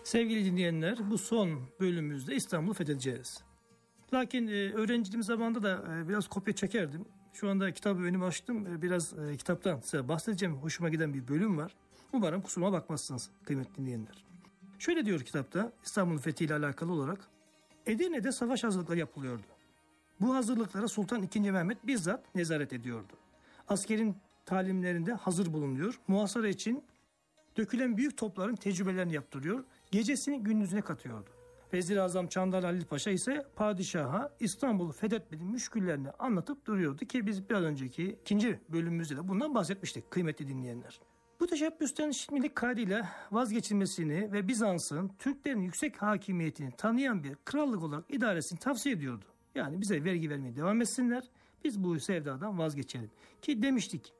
Sevgili dinleyenler, bu son bölümümüzde İstanbul'u fethedeceğiz. Lakin öğrenciliğim zamanında da biraz kopya çekerdim. Şu anda kitabı önüme açtım. Biraz kitaptan size bahsedeceğim. Hoşuma giden bir bölüm var. Umarım kusuruma bakmazsınız kıymetli dinleyenler. Şöyle diyor kitapta İstanbul'un fethiyle alakalı olarak. Edirne'de savaş hazırlıkları yapılıyordu. Bu hazırlıklara Sultan II. Mehmet bizzat nezaret ediyordu. Askerin talimlerinde hazır bulunuyor. Muhasara için dökülen büyük topların tecrübelerini yaptırıyor. Gecesini gündüzüne katıyordu. Vezir-i Azam Çandar Halil Paşa ise padişaha İstanbul'u fethetmenin müşküllerini anlatıp duruyordu ki biz biraz önceki ikinci bölümümüzde de bundan bahsetmiştik kıymetli dinleyenler. Bu teşebbüsten şimdilik kaydıyla vazgeçilmesini ve Bizans'ın Türklerin yüksek hakimiyetini tanıyan bir krallık olarak idaresini tavsiye ediyordu. Yani bize vergi vermeye devam etsinler, biz bu sevdadan vazgeçelim. Ki demiştik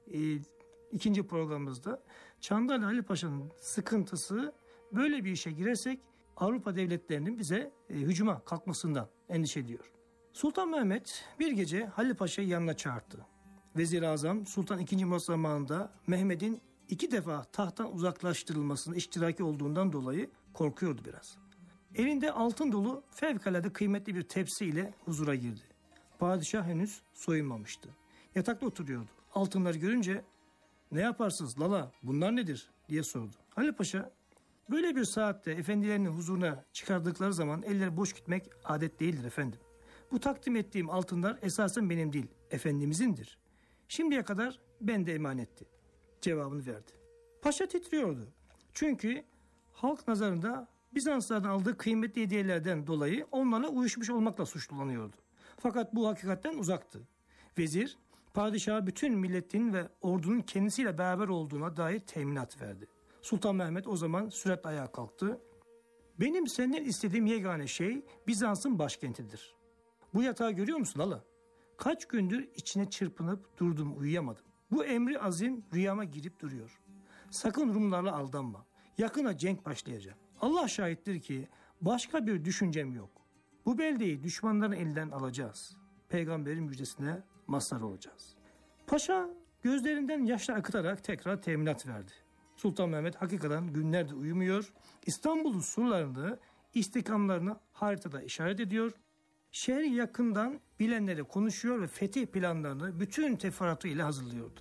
ikinci programımızda Çandarlı Halil Paşa'nın sıkıntısı böyle bir işe girersek Avrupa devletlerinin bize hücuma kalkmasından endişe ediyor. Sultan Mehmet bir gece Halil Paşa'yı yanına çağırdı. Vezir-i Azam Sultan II. Murat zamanında Mehmet'in 2 defa tahttan uzaklaştırılmasının iştiraki olduğundan dolayı korkuyordu biraz. Elinde altın dolu fevkalade kıymetli bir tepsi ile huzura girdi. Padişah henüz soyunmamıştı. Yatakta oturuyordu. Altınları görünce "Ne yaparsınız lala, bunlar nedir?" diye sordu. Halil Paşa, "Böyle bir saatte efendilerinin huzuruna çıkardıkları zaman elleri boş gitmek adet değildir efendim. Bu takdim ettiğim altınlar esasen benim değil, efendimizindir. Şimdiye kadar bende emanetti." cevabını verdi. Paşa titriyordu. Çünkü halk nazarında Bizanslardan aldığı kıymetli hediyelerden dolayı onlarla uyuşmuş olmakla suçlanıyordu. Fakat bu hakikatten uzaktı. Vezir, padişaha bütün milletin ve ordunun kendisiyle beraber olduğuna dair teminat verdi. Sultan Mehmet o zaman süratle ayağa kalktı. "Benim senden istediğim yegane şey Bizans'ın başkentidir. Bu yatağı görüyor musun hala? Kaç gündür içine çırpınıp durdum, uyuyamadım. Bu emri azim rüyama girip duruyor. Sakın Rumlarla aldanma. Yakına cenk başlayacak. Allah şahittir ki başka bir düşüncem yok. Bu beldeyi düşmanların elinden alacağız. Peygamberin müjdesine mazhar olacağız." Paşa gözlerinden yaşlar akıtarak tekrar teminat verdi. Sultan Mehmet hakikaten günlerdir uyumuyor. İstanbul'un surlarını, istikamlarını haritada işaret ediyor. Şehri yakından bilenlere konuşuyor ve fetih planlarını bütün teferruatı ile hazırlıyordu.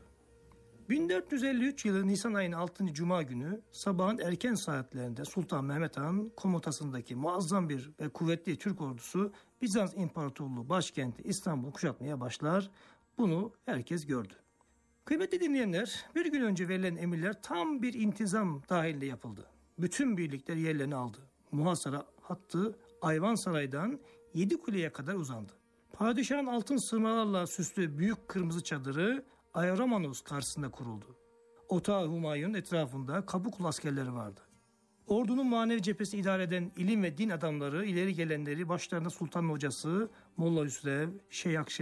1453 yılı Nisan ayının 6. Cuma günü sabahın erken saatlerinde Sultan Mehmet Han komutasındaki muazzam bir ve kuvvetli Türk ordusu Bizans İmparatorluğu başkenti İstanbul'u kuşatmaya başlar. Bunu herkes gördü. Kıymetli dinleyenler, bir gün önce verilen emirler tam bir intizam dahilinde yapıldı. Bütün birlikler yerlerini aldı. Muhasara hattı Ayvansaray'dan Yedikule'ye kadar uzandı. Padişahın altın sırmalarla süslü büyük kırmızı çadırı Ayaramanos karşısında kuruldu. Otağı Humayun'un etrafında Kapıkulu askerleri vardı. Ordunun manevi cephesini idare eden ilim ve din adamları, ileri gelenleri, başlarında Sultan'ın hocası Molla Hüsrev, Şeyh Akşener,